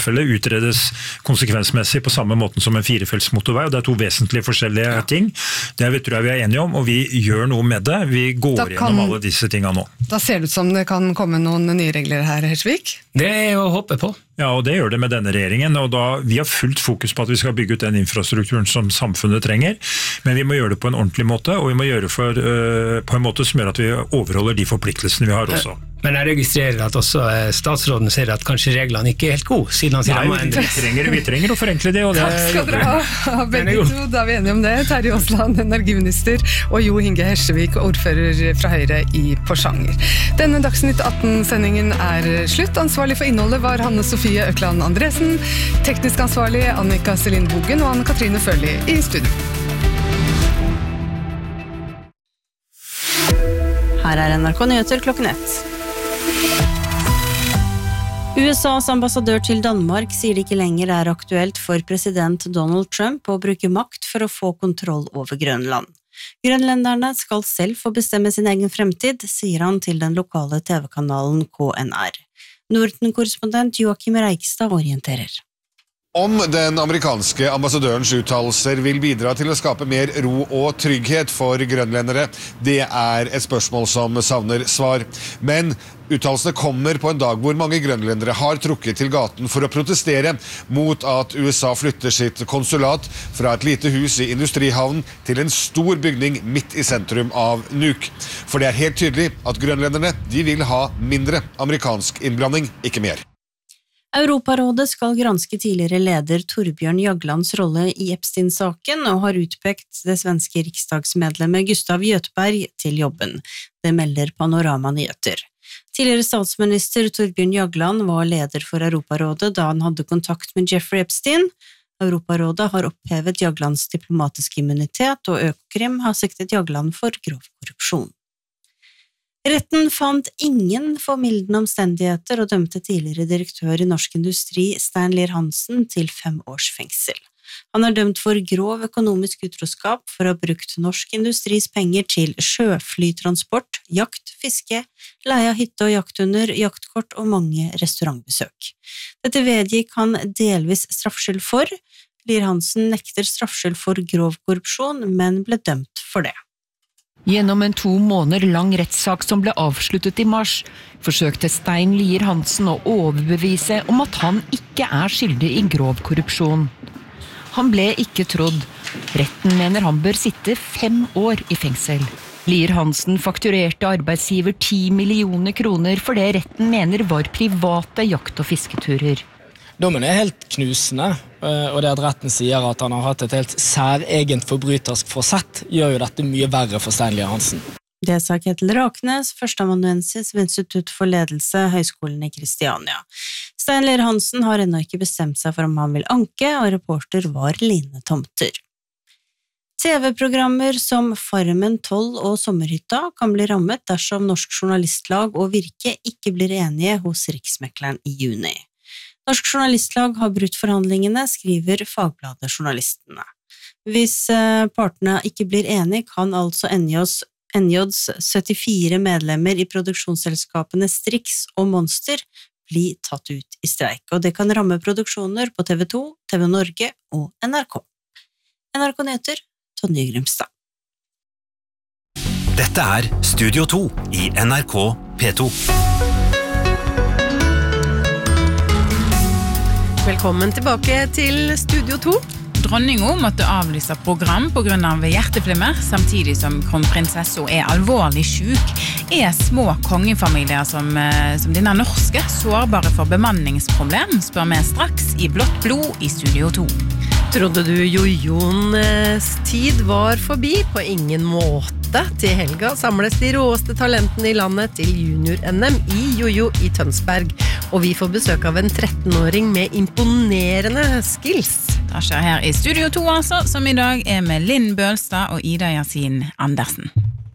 tilfelle utredes konsekvensmessig på samme måten som en 4-feltsmotorvei, og det 2 vesentlige forskjellige ting. Det tror jeg vi enige om, og vi gjør noe med det. Vi går gjennom alle disse tingene nå. Da ser det ut som det kan komme noen nye regler her, Hersvik. Det jo å håpe på. Ja, og det gjør det med denne regjeringen, og vi har fullt fokus på at vi skal bygge ut den infrastrukturen som samfunnet trenger, men vi må gjøre det på en ordentlig måte, og vi må gjøre det på en måte som gjør at vi overholder de forpliktelsene vi har også. Men jeg registrerer at også statsråden sier at kanskje reglene ikke helt gode, siden han sier at vi trenger å forenkle det, og det Takk skal dere ha, begge to, da vi enige om det. Terje Aasland, energiminister, og Jo Inge Hersvik, ordfører fra Høyre i Porsanger. Denne Dagsnytt 18-sendingen slutt. Ansvarlig for innholdet var Hanne Sofie Økland Andresen, teknisk ansvarlig Annika Selin Bogen og Anne-Katrine Føli i studio. Her NRK Nyheter klokken 1. USAs ambassadør til Danmark sier det ikke lenger aktuelt for president Donald Trump å bruke makt for å få kontroll over Grønland. Grønlenderne skal selv få bestemme sin egen fremtid, sier han til den lokale TV-kanalen KNR. Norden-korrespondent Joachim Reikstad orienterer. Om den amerikanske ambassadørens uttalelser vil bidra til å skape mer ro og trygghet for grønlendere, det et spørsmål som savner svar. Men uttalelsene kommer på en dag hvor mange grønlendere har trukket til gaten for å protestere mot at USA flytter sitt konsulat fra et lite hus i industrihavnen til en stor bygning midt i sentrum av Nuuk. For det helt tydelig at grønlenderne de vil ha mindre amerikansk innblanding, ikke mer. Europarådet skal granske tidligere leder Torbjørn Jaglands rolle i Epstein-saken og har utpekt det svenske riksdagsmedlemmet Gustav Göteberg til jobben. Det melder Panorama Nyheter. Tidligere statsminister Torbjørn Jagland var leder for Europarådet da han hadde kontakt med Jeffrey Epstein. Europarådet har opphevet Jaglands diplomatiske immunitet, og Økokrim har siktet Jagland for grov korrupsjon. Retten fant ingen formildende omstendigheter og dømte tidligere direktør i Norsk Industri, Stein Lier-Hansen, til 5 års fengsel. Han dømt for grov økonomisk utroskap for å ha brukt Norsk Industris penger til sjøflytransport, jakt, fiske, leie av hytte og jakthunder, jaktkort og mange restaurantbesøk. Dette vedgikk han delvis straffskyld for. Lier-Hansen nekter straffskyld for grov korrupsjon, men ble dømt for det. Gjennom en 2 måneder lang rettssak som ble avsluttet i mars, forsøkte Stein Lier-Hansen å overbevise om at han ikke skyldig i grov korrupsjon. Han ble ikke trodd. Retten mener han bør sitte 5 år i fengsel. Lier-Hansen fakturerte arbeidsgiver 10 millioner kroner for det retten mener var private jakt- og fisketurer. Dommen helt knusende, og det at retten sier at han har hatt et helt særegent forbrytersk forsett, gjør jo dette mye verre for Stein Lier-Hansen. Det sa Ketil Raknes, førsteamanuensis ved Institutt for ledelse, Høgskolen i Kristiania. Stein Lier-Hansen har ennå ikke bestemt seg for om han vil anke, og reporter var Line Tomter. TV-programmer som Farmen 12 og Sommerhytta kan bli rammet dersom Norsk Journalistlag og Virke ikke blir enige hos Riksmekleren i juni. Norsk Journalistlag har brutt forhandlingene, skriver Fagbladet Journalistene. Hvis partene ikke blir enige, kan altså NJs 74 medlemmer i produksjonsselskapene Strix og Monster bli tatt ut i streik, og det kan ramme produksjoner på TV 2, TV Norge og NRK. NRK Nyheter, Tonje Grimstad. Dette Studio 2 i NRK P2. Velkommen tilbake til Studio 2. Dronningen måtte avlyse program på grunn av hjerteflimmer, samtidig som kronprinsessen alvorlig syk. Små kongefamilier som denne norske sårbare for bemanningsproblem, spør vi straks i Blått blod i Studio 2. Trodde du jojoens tid var forbi? På ingen måte. Til helga samles de råeste talentene i landet til junior-NM i jojo i Tønsberg, og vi får besøk av en 13-åring med imponerende skills. Det skjer her i Studio 2 altså, som i dag med Linn Bølstad og Ida Yasin Andersen.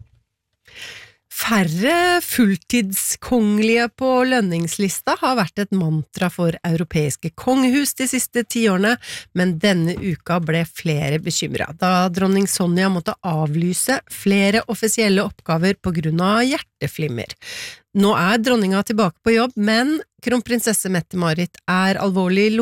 Færre fulltidskongelige på lønningslista har vært et mantra for europeiske kongehus de siste 10 årene, men denne uka ble flere bekymret, da dronning Sonja måtte avlyse flere offisielle oppgaver på grunn av hjerteflimmer. Nå dronninga tilbake på jobb, men kronprinsesse Mette-Marit alvorlig